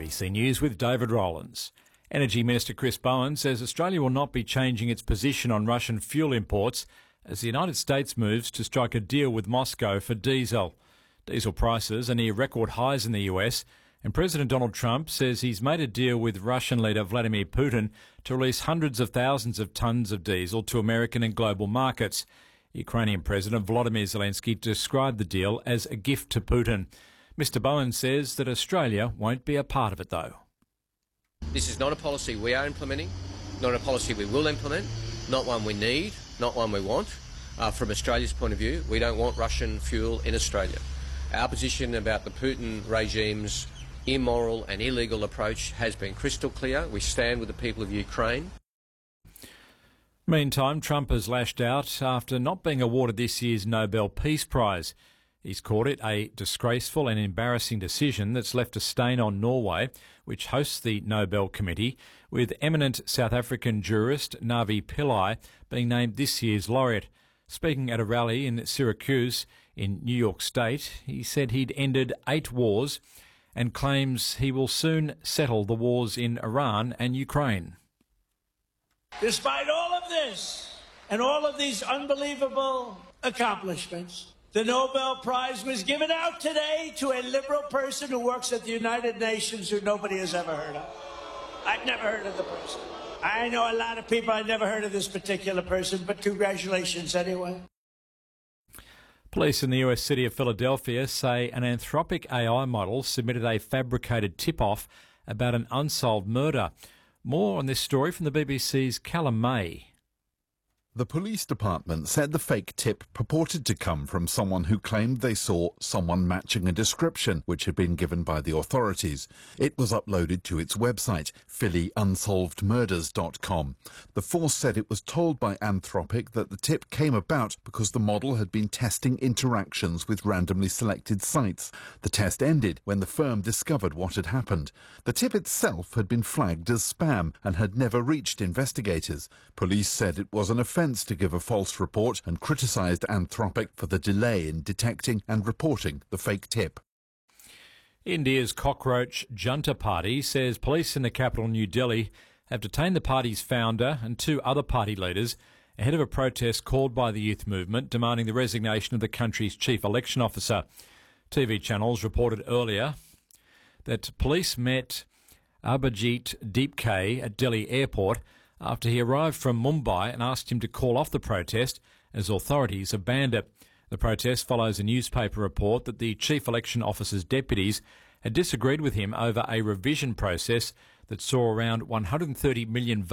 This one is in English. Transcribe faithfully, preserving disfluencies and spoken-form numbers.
B C News with David Rowlands. Energy Minister Chris Bowen says Australia will not be changing its position on Russian fuel imports as the United States moves to strike a deal with Moscow for diesel. Diesel prices are near record highs in the U S, and President Donald Trump says he's made a deal with Russian leader Vladimir Putin to release hundreds of thousands of tonnes of diesel to American and global markets. Ukrainian President Volodymyr Zelensky described the deal as a gift to Putin. Mister Bowen says that Australia won't be a part of it, though. This is not a policy we are implementing, not a policy we will implement, not one we need, not one we want. Uh, from Australia's point of view, we don't want Russian fuel in Australia. Our position about the Putin regime's immoral and illegal approach has been crystal clear. We stand with the people of Ukraine. Meantime, Trump has lashed out after not being awarded this year's Nobel Peace Prize. He's called it a disgraceful and embarrassing decision that's left a stain on Norway, which hosts the Nobel Committee, with eminent South African jurist Navi Pillay being named this year's laureate. Speaking at a rally in Syracuse in New York State, he said he'd ended eight wars and claims he will soon settle the wars in Iran and Ukraine. Despite all of this and all of these unbelievable accomplishments, the Nobel Prize was given out today to a liberal person who works at the United Nations who nobody has ever heard of. I've never heard of the person. I know a lot of people. I've never heard of this particular person, but congratulations anyway. Police in the U S city of Philadelphia say an Anthropic A I model submitted a fabricated tip-off about an unsolved murder. More on this story from the B B C's Callum May. The police department said the fake tip purported to come from someone who claimed they saw someone matching a description which had been given by the authorities. It was uploaded to its website, philly unsolved murders dot com. The force said it was told by Anthropic that the tip came about because the model had been testing interactions with randomly selected sites. The test ended when the firm discovered what had happened. The tip itself had been flagged as spam and had never reached investigators. Police said it was an offence to give a false report and criticised Anthropic for the delay in detecting and reporting the fake tip. India's Cockroach Junta Party says police in the capital New Delhi have detained the party's founder and two other party leaders ahead of a protest called by the youth movement demanding the resignation of the country's chief election officer. T V channels reported earlier that police met Abhijit Deepke at Delhi airport after he arrived from Mumbai and asked him to call off the protest as authorities have banned it. The protest follows a newspaper report that the chief election officer's deputies had disagreed with him over a revision process that saw around one hundred thirty million votes